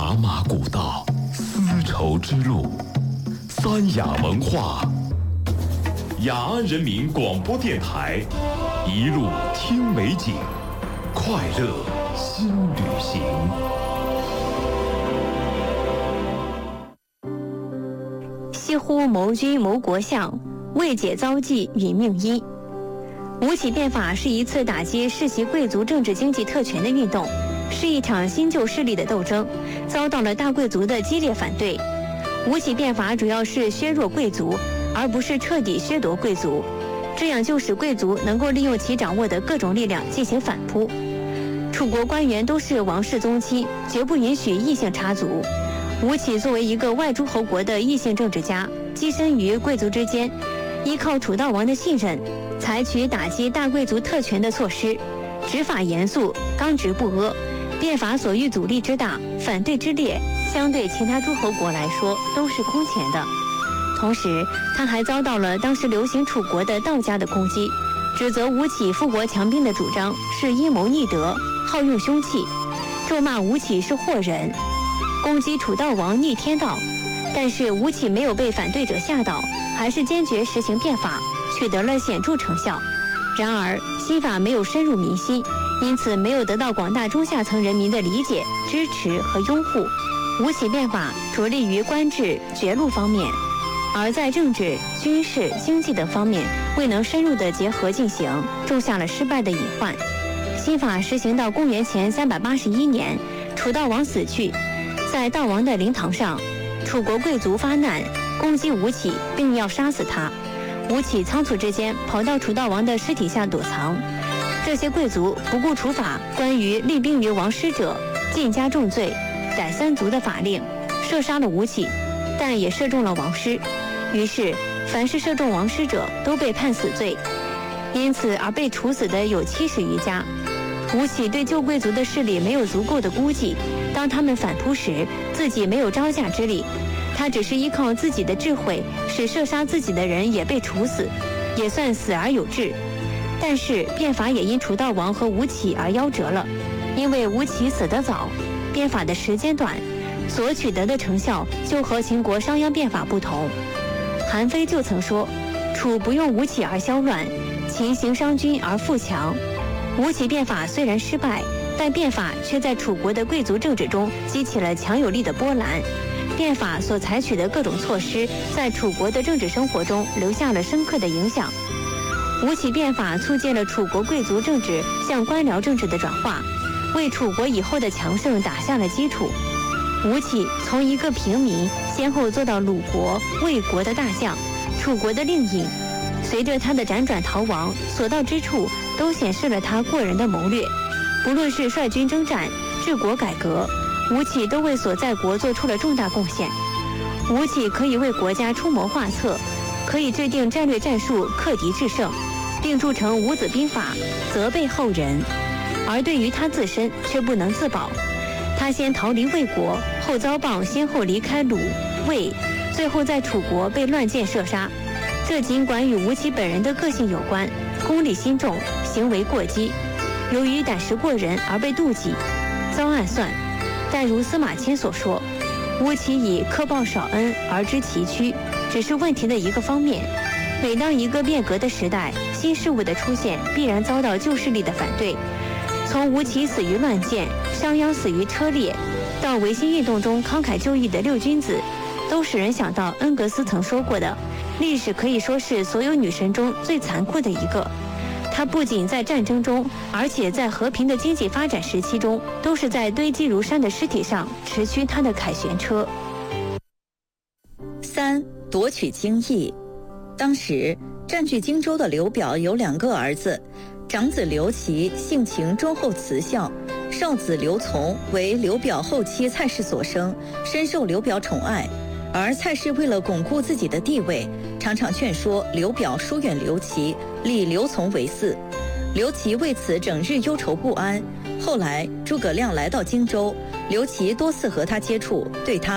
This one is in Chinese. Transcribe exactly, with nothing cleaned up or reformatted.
茶马古道，丝绸之路，三雅文化。雅安人民广播电台，一路听美景，快乐新旅行。 西乎谋君谋国相，未解遭际殒命衣。吴起变法是一次打击世袭贵族政治经济特权的运动，是一场新旧势力的斗争，遭到了大贵族的激烈反对。吴起变法主要是削弱贵族，而不是彻底削夺贵族，这样就使贵族能够利用其掌握的各种力量进行反扑。楚国官员都是王室宗亲，绝不允许异姓插足。吴起作为一个外诸侯国的异姓政治家，跻身于贵族之间，依靠楚悼王的信任，采取打击大贵族特权的措施，执法严肃，刚直不阿。变法所遇阻力之大，反对之烈，相对其他诸侯国来说都是空前的。同时，他还遭到了当时流行楚国的道家的攻击，指责吴起富国强兵的主张是阴谋逆德，好用凶器，咒骂吴起是祸人，攻击楚悼王逆天道。但是吴起没有被反对者吓倒，还是坚决实行变法，取得了显著成效。然而新法没有深入民心，因此没有得到广大中下层人民的理解、支持和拥护。吴起变法着力于官制、爵禄方面，而在政治、军事、经济等方面未能深入的结合进行，种下了失败的隐患。新法实行到公元前三百八十一年，楚悼王死去，在悼王的灵堂上，楚国贵族发难，攻击吴起，并要杀死他。吴起仓促之间跑到楚悼王的尸体下躲藏，这些贵族不顾楚法关于立兵于王师者尽加重罪、逮三族的法令，射杀了吴起，但也射中了王师。于是凡是射中王师者都被判死罪，因此而被处死的有七十余家。吴起对旧贵族的势力没有足够的估计，当他们反扑时，自己没有招架之力，他只是依靠自己的智慧，使射杀自己的人也被处死，也算死而有志。但是变法也因楚悼王和吴起而夭折了，因为吴起死得早，变法的时间短，所取得的成效就和秦国商鞅变法不同。韩非就曾说，楚不用吴起而消乱，秦行商君而富强。吴起变法虽然失败，但变法却在楚国的贵族政治中激起了强有力的波澜。变法所采取的各种措施，在楚国的政治生活中留下了深刻的影响。吴起变法促进了楚国贵族政治向官僚政治的转化，为楚国以后的强盛打下了基础。吴起从一个平民，先后做到鲁国、魏国的大将，楚国的令尹。随着他的辗转逃亡，所到之处都显示了他过人的谋略。不论是率军征战、治国改革，吴起都为所在国做出了重大贡献。吴起可以为国家出谋划策，可以制定战略战术，克敌制胜，并铸成五子兵法，责备后人。而对于他自身却不能自保，他先逃离魏国，后遭谤先后离开鲁、魏，最后在楚国被乱箭射杀。这尽管与吴起本人的个性有关，功利心重，行为过激，由于胆识过人而被妒忌，遭暗算。但如司马迁所说，吴起以苛报少恩而知其躯，只是问题的一个方面。每当一个变革的时代，新事物的出现必然遭到旧势力的反对。从吴起死于乱箭，商鞅死于车裂，到维新运动中慷慨就义的六君子，都使人想到恩格斯曾说过的，历史可以说是所有女神中最残酷的一个。它不仅在战争中，而且在和平的经济发展时期中，都是在堆积如山的尸体上驰驱他的凯旋车。 三、夺取荆益。当时占据荆州的刘表有两个儿子，长子刘琦性情忠厚慈孝，少子刘琮为刘表后妻蔡氏所生，深受刘表宠爱。而蔡氏为了巩固自己的地位，常常劝说刘表疏远刘琦，立刘琮为嗣。刘琦为此整日忧愁不安。后来诸葛亮来到荆州，刘琦多次和他接触，对他